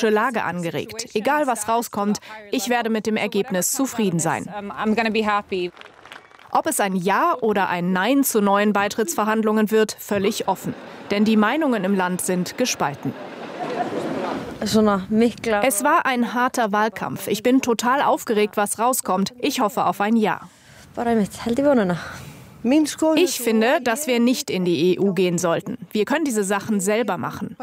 politische Lage angeregt. Egal was rauskommt, ich werde mit dem Ergebnis zufrieden sein. Ob es ein Ja oder ein Nein zu neuen Beitrittsverhandlungen wird, völlig offen. Denn die Meinungen im Land sind gespalten. Es war ein harter Wahlkampf. Ich bin total aufgeregt, was rauskommt. Ich hoffe auf ein Ja. Ich finde, dass wir nicht in die EU gehen sollten. Wir können diese Sachen selber machen.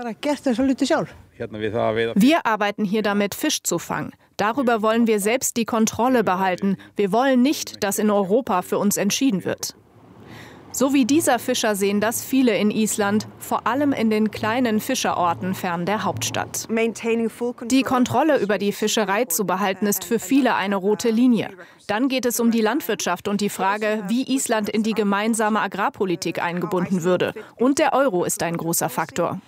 Wir arbeiten hier damit, Fisch zu fangen. Darüber wollen wir selbst die Kontrolle behalten. Wir wollen nicht, dass in Europa für uns entschieden wird. So wie dieser Fischer sehen das viele in Island, vor allem in den kleinen Fischerorten fern der Hauptstadt. Die Kontrolle über die Fischerei zu behalten, ist für viele eine rote Linie. Dann geht es um die Landwirtschaft und die Frage, wie Island in die gemeinsame Agrarpolitik eingebunden würde. Und der Euro ist ein großer Faktor.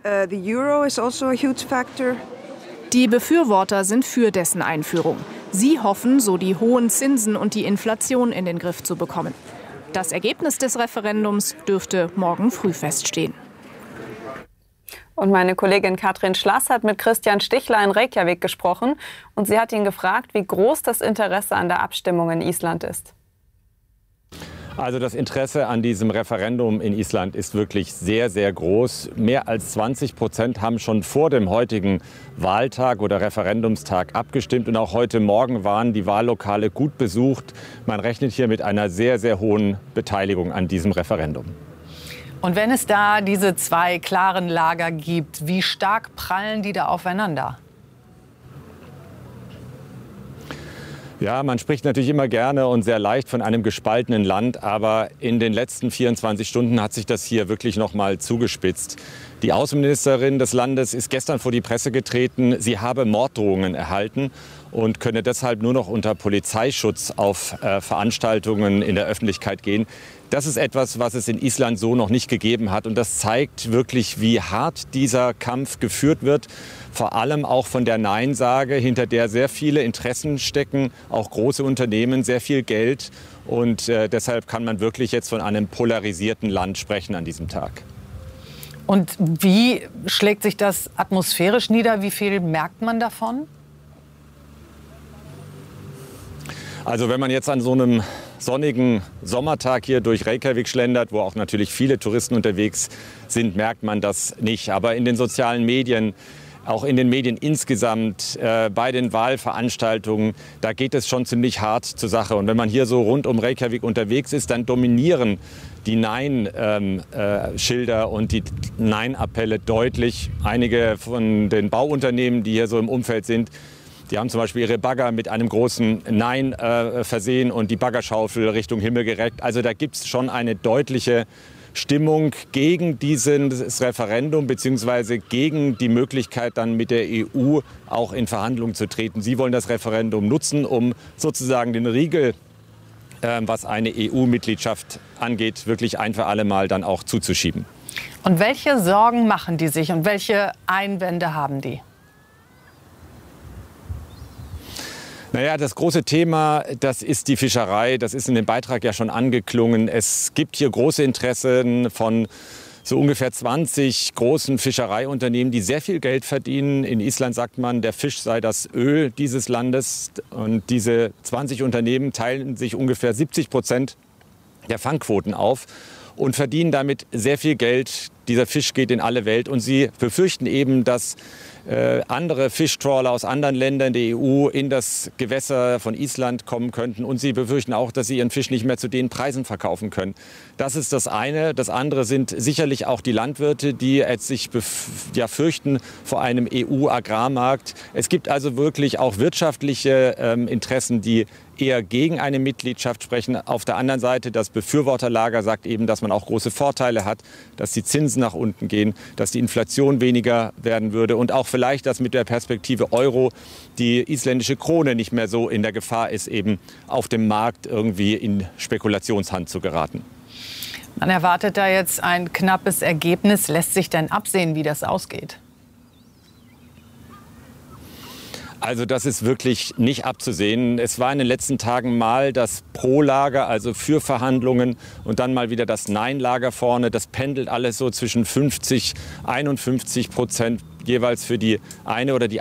Die Befürworter sind für dessen Einführung. Sie hoffen, so die hohen Zinsen und die Inflation in den Griff zu bekommen. Das Ergebnis des Referendums dürfte morgen früh feststehen. Und meine Kollegin Katrin Schlass hat mit Christian Stichler in Reykjavik gesprochen. Und sie hat ihn gefragt, wie groß das Interesse an der Abstimmung in Island ist. Also das Interesse an diesem Referendum in Island ist wirklich sehr, sehr groß. Mehr als 20% haben schon vor dem heutigen Wahltag oder Referendumstag abgestimmt. Und auch heute Morgen waren die Wahllokale gut besucht. Man rechnet hier mit einer sehr, sehr hohen Beteiligung an diesem Referendum. Und wenn es da diese zwei klaren Lager gibt, wie stark prallen die da aufeinander? Ja, man spricht natürlich immer gerne und sehr leicht von einem gespaltenen Land, aber in den letzten 24 Stunden hat sich das hier wirklich noch mal zugespitzt. Die Außenministerin des Landes ist gestern vor die Presse getreten. Sie habe Morddrohungen erhalten und könne deshalb nur noch unter Polizeischutz auf Veranstaltungen in der Öffentlichkeit gehen. Das ist etwas, was es in Island so noch nicht gegeben hat. Und das zeigt wirklich, wie hart dieser Kampf geführt wird. Vor allem auch von der Nein-Sage, hinter der sehr viele Interessen stecken, auch große Unternehmen, sehr viel Geld. Und deshalb kann man wirklich jetzt von einem polarisierten Land sprechen an diesem Tag. Und wie schlägt sich das atmosphärisch nieder? Wie viel merkt man davon? Also wenn man jetzt an so einem sonnigen Sommertag hier durch Reykjavik schlendert, wo auch natürlich viele Touristen unterwegs sind, merkt man das nicht. Aber in den sozialen Medien, auch in den Medien insgesamt, bei den Wahlveranstaltungen, da geht es schon ziemlich hart zur Sache. Und wenn man hier so rund um Reykjavik unterwegs ist, dann dominieren die Nein-Schilder und die Nein-Appelle deutlich. Einige von den Bauunternehmen, die hier so im Umfeld sind, die haben zum Beispiel ihre Bagger mit einem großen Nein versehen und die Baggerschaufel Richtung Himmel gereckt. Also da gibt es schon eine deutliche Stimmung gegen dieses Referendum bzw. gegen die Möglichkeit, dann mit der EU auch in Verhandlungen zu treten. Sie wollen das Referendum nutzen, um sozusagen den Riegel, was eine EU-Mitgliedschaft angeht, wirklich ein für alle Mal dann auch zuzuschieben. Und welche Sorgen machen die sich und welche Einwände haben die? Naja, das große Thema, das ist die Fischerei. Das ist in dem Beitrag ja schon angeklungen. Es gibt hier große Interessen von so ungefähr 20 großen Fischereiunternehmen, die sehr viel Geld verdienen. In Island sagt man, der Fisch sei das Öl dieses Landes. Und diese 20 Unternehmen teilen sich ungefähr 70% der Fangquoten auf und verdienen damit sehr viel Geld. Dieser Fisch geht in alle Welt und sie befürchten eben, dass andere Fischtrawler aus anderen Ländern der EU in das Gewässer von Island kommen könnten. Und sie befürchten auch, dass sie ihren Fisch nicht mehr zu den Preisen verkaufen können. Das ist das eine. Das andere sind sicherlich auch die Landwirte, die jetzt sich fürchten vor einem EU-Agrarmarkt. Es gibt also wirklich auch wirtschaftliche Interessen, die eher gegen eine Mitgliedschaft sprechen. Auf der anderen Seite, das Befürworterlager sagt eben, dass man auch große Vorteile hat, dass die Zinsen nach unten gehen, dass die Inflation weniger werden würde und auch vielleicht, dass mit der Perspektive Euro die isländische Krone nicht mehr so in der Gefahr ist, eben auf dem Markt irgendwie in Spekulationshand zu geraten. Man erwartet da jetzt ein knappes Ergebnis. Lässt sich denn absehen, wie das ausgeht? Also das ist wirklich nicht abzusehen. Es war in den letzten Tagen mal das Pro-Lager, also für Verhandlungen, und dann mal wieder das Nein-Lager vorne. Das pendelt alles so zwischen 50, 51% jeweils für die eine oder die